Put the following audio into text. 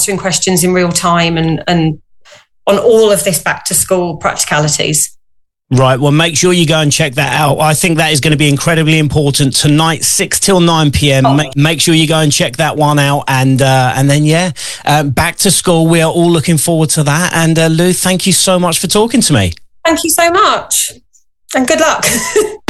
answering questions in real time and on all of this back to school practicalities. Right, well, make sure you go and check that out. I think that is going to be incredibly important tonight, 6 till 9 p.m. Make sure you go and check that one out. And then, back to school. We are all looking forward to that. And Lou, thank you so much for talking to me. Thank you so much. And good luck.